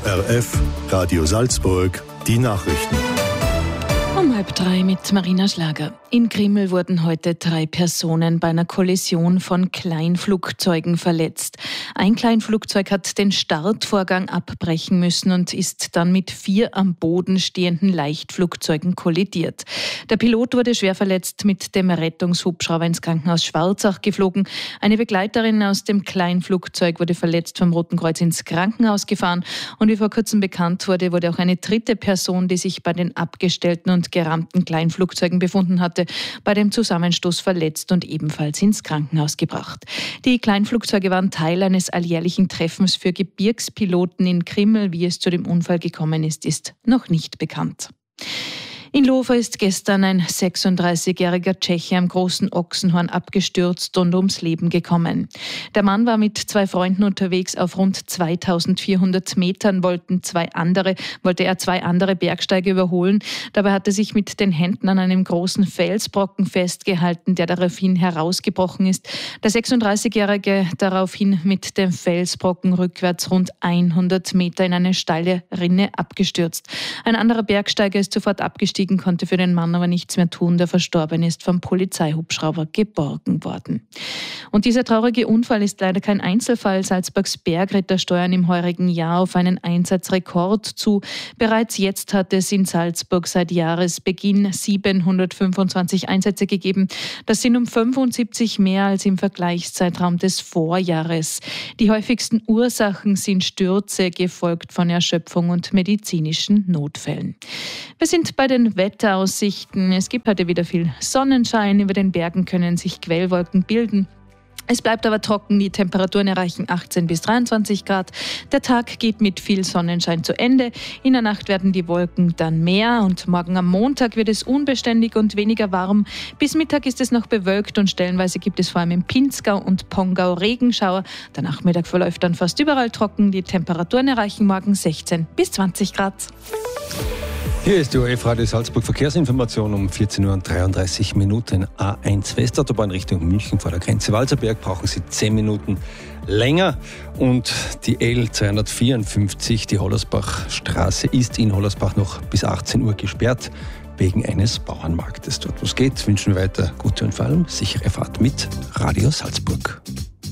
ORF Radio Salzburg, die Nachrichten. Um 2:30 mit Marina Schlager. In Grimmel wurden heute 3 Personen bei einer Kollision von Kleinflugzeugen verletzt. Ein Kleinflugzeug hat den Startvorgang abbrechen müssen und ist dann mit 4 am Boden stehenden Leichtflugzeugen kollidiert. Der Pilot wurde schwer verletzt mit dem Rettungshubschrauber ins Krankenhaus Schwarzach geflogen. Eine Begleiterin aus dem Kleinflugzeug wurde verletzt vom Roten Kreuz ins Krankenhaus gefahren. Und wie vor kurzem bekannt wurde auch eine 3. Person, die sich bei den abgestellten und gerammten Kleinflugzeugen befunden hatte, bei dem Zusammenstoß verletzt und ebenfalls ins Krankenhaus gebracht. Die Kleinflugzeuge waren Teil eines alljährlichen Treffens für Gebirgspiloten in Grimmel. Wie es zu dem Unfall gekommen ist, ist noch nicht bekannt. In Lofer ist gestern ein 36-jähriger Tscheche am Großen Ochsenhorn abgestürzt und ums Leben gekommen. Der Mann war mit 2 Freunden unterwegs auf rund 2400 Metern, wollte er 2 andere Bergsteiger überholen. Dabei hat er sich mit den Händen an einem großen Felsbrocken festgehalten, der daraufhin herausgebrochen ist. Der 36-jährige daraufhin mit dem Felsbrocken rückwärts rund 100 Meter in eine steile Rinne abgestürzt. Ein anderer Bergsteiger ist sofort abgestiegen, konnte für den Mann aber nichts mehr tun. Der Verstorbene ist vom Polizeihubschrauber geborgen worden. Und dieser traurige Unfall ist leider kein Einzelfall. Salzburgs Bergretter steuern im heurigen Jahr auf einen Einsatzrekord zu. Bereits jetzt hat es in Salzburg seit Jahresbeginn 725 Einsätze gegeben. Das sind um 75 mehr als im Vergleichszeitraum des Vorjahres. Die häufigsten Ursachen sind Stürze, gefolgt von Erschöpfung und medizinischen Notfällen. Wir sind bei den Wetteraussichten. Es gibt heute wieder viel Sonnenschein. Über den Bergen können sich Quellwolken bilden. Es bleibt aber trocken, die Temperaturen erreichen 18 bis 23 Grad. Der Tag geht mit viel Sonnenschein zu Ende. In der Nacht werden die Wolken dann mehr und morgen am Montag wird es unbeständig und weniger warm. Bis Mittag ist es noch bewölkt und stellenweise gibt es vor allem im Pinzgau und Pongau Regenschauer. Der Nachmittag verläuft dann fast überall trocken. Die Temperaturen erreichen morgen 16 bis 20 Grad. Hier ist die ORF Radio Salzburg Verkehrsinformation um 14:33 Uhr. A1 Westautobahn Richtung München vor der Grenze Walserberg brauchen Sie 10 Minuten länger. Und die L254, die Hollersbachstraße, ist in Hollersbach noch bis 18 Uhr gesperrt wegen eines Bauernmarktes. Dort, wo es geht, wünschen wir weiter gute und vor allem sichere Fahrt mit Radio Salzburg.